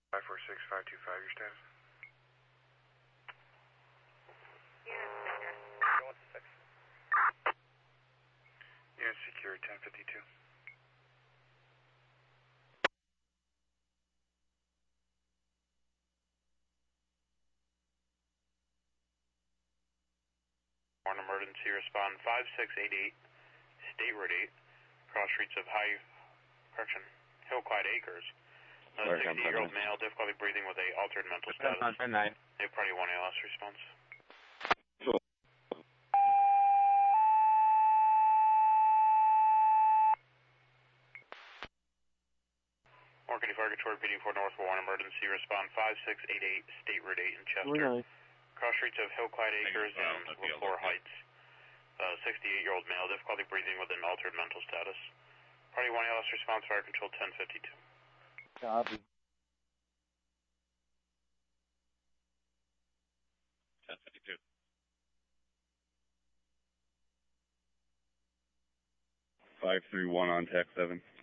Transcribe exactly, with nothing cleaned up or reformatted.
five four six five two five, your status? Unit secure, ten fifty-two. On emergency, respond five six eight eight, State Road eight, cross streets of High, correction, Hillclyde Acres. A sixty-year-old male, difficulty breathing with a altered mental status. They party one A L S response. Morgan Fargatory, P D four North one, emergency, respond five six eight eight, State Road eight in Chester. Cross streets of Hillclyde Acres and LaFleur Heights. A sixty-eight-year-old male, difficulty breathing with an altered mental status. Party one A L S response, fire control ten fifty-two. Copy. ten fifty-two. five three one on T A C seven.